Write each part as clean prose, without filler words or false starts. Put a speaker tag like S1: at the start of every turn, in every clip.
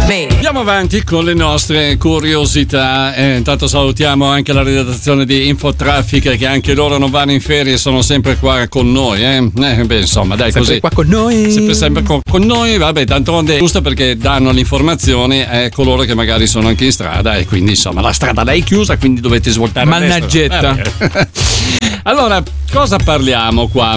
S1: Andiamo avanti con le nostre curiosità. Intanto salutiamo anche la redazione di Infotraffic, che anche loro non vanno in ferie, sono sempre qua con noi. Beh, insomma, dai,
S2: sempre
S1: così.
S2: Qua con noi.
S1: Sempre con noi. Vabbè, d'altronde giusto perché danno le informazioni a coloro che magari sono anche in strada, e quindi insomma la strada l'hai chiusa, quindi dovete svoltare.
S2: Mannaggetta.
S1: Allora, cosa parliamo qua?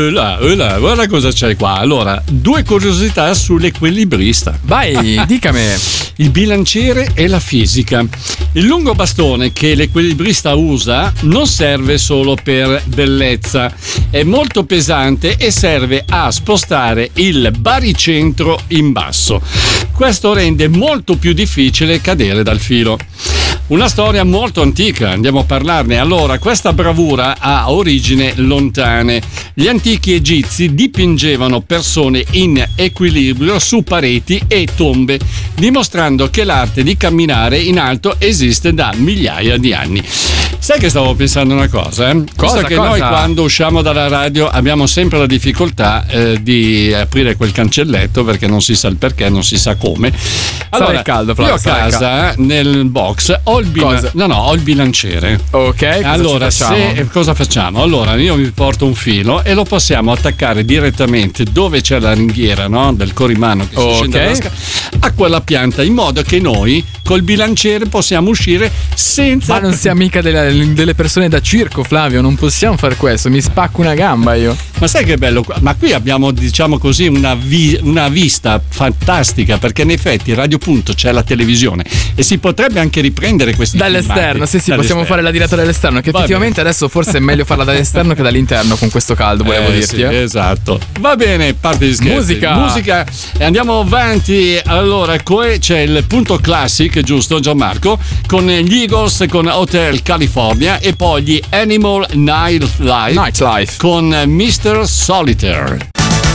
S1: Guarda cosa c'è qua. Allora, 2 curiosità sull'equilibrista.
S2: Vai, dicami.
S1: Il bilanciere e la fisica. Il lungo bastone che l'equilibrista usa non serve solo per bellezza, è molto pesante e serve a spostare il baricentro in basso. Questo rende molto più difficile cadere dal filo. Una storia molto antica, andiamo a parlarne. Allora, questa bravura ha origini lontane. Gli antichi egizi dipingevano persone in equilibrio su pareti e tombe, dimostrando che l'arte di camminare in alto esiste da migliaia di anni. Sai che stavo pensando una cosa? Cosa? Noi quando usciamo dalla radio abbiamo sempre la difficoltà di aprire quel cancelletto, perché non si sa il perché, non si sa come. Allora,
S2: il caldo, Flavio,
S1: io a casa nel box ho il bilanciere.
S2: Ok.
S1: Allora, cosa facciamo? Allora, io mi porto un filo e lo possiamo attaccare direttamente dove c'è la ringhiera, no? Del corrimano che si scende dalla scala, a quella pianta, in modo che noi col bilanciere possiamo uscire senza.
S2: Ma non siamo mica delle persone da circo, Flavio, non possiamo fare questo, mi spacco una gamba io.
S1: Ma sai che bello? Ma qui abbiamo, diciamo così, una vista fantastica, perché in effetti Radio Punto c'è la televisione e si potrebbe anche riprendere questi
S2: dall'esterno,
S1: filmati,
S2: possiamo fare la diretta dall'esterno, che effettivamente adesso forse è meglio farla dall'esterno che dall'interno con questo caldo, volevo dirti.
S1: Sì, esatto. Va bene, parte di scherzi. Musica e andiamo avanti. Allora, c'è il punto classic, giusto Gianmarco, con gli Eagles con Hotel California, e poi gli Animal Nightlife con Mr. Solitaire.